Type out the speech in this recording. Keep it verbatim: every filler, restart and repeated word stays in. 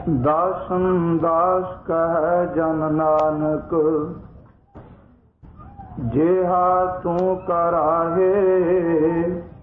ਦਾਸਨ ਦਾਸ ਕਹਿ ਜਨ ਨਾਨਕ, ਜਿਹਾ ਤੂੰ ਕਰਾਹੇ